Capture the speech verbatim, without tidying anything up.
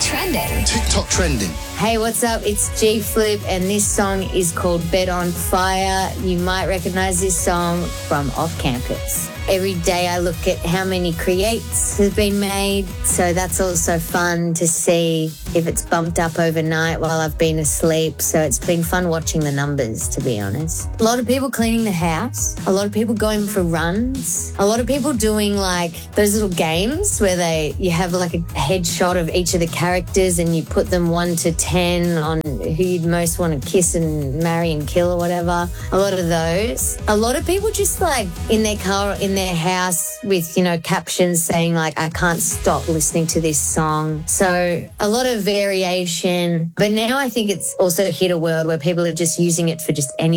trending. TikTok trending. Hey, what's up? It's G Flip, and this song is called Bed on Fire. You might recognize this song from Off Campus. Every day I look at how many creates have been made, so that's also fun to see if it's bumped up overnight while I've been asleep. So it's been fun watching the numbers, to be honest. A lot of people cleaning the house, a lot of people going for runs, a lot of people doing like those little games where they you have like a headshot of each of the characters and you put them one to ten on who you'd most want to kiss and marry and kill or whatever. A lot of those. A lot of people just like in their car, in their house with, you know, captions saying like, I can't stop listening to this song. So a lot of variation. But now I think it's also hit a world where people are just using it for just anything.